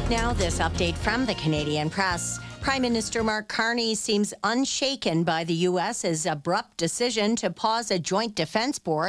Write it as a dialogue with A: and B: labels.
A: Now, this update from the Canadian Press. Prime Minister Mark Carney seems unshaken by the U.S.'s abrupt decision to pause a joint defense board